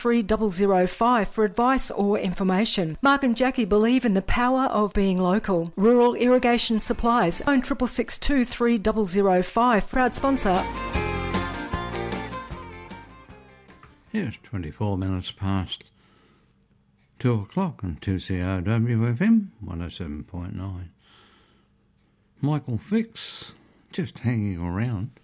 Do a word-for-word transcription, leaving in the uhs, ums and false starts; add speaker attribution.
Speaker 1: three zero zero five for advice or information. Mark and Jackie believe in the power of being local. Rural Irrigation Supplies. Phone six six two, three zero zero five. Proud sponsor.
Speaker 2: It's twenty-four minutes past two o'clock on two C O W F M one oh seven point nine. Michael Fix just hanging around